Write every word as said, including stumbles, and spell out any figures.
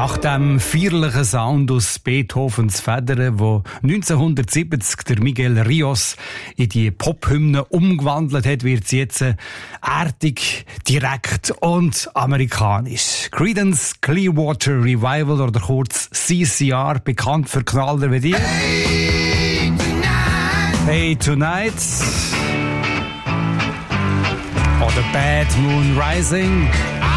Nach dem feierlichen Sound aus Beethovens Federn, wo neunzehnhundertsiebzig der Miguel Ríos in die Pophymne umgewandelt hat, wird sie jetzt erdig, direkt und amerikanisch. Creedence Clearwater Revival oder kurz C C R, bekannt für Knaller wie die. Hey Tonight! Hey Tonight! Oder Bad Moon Rising.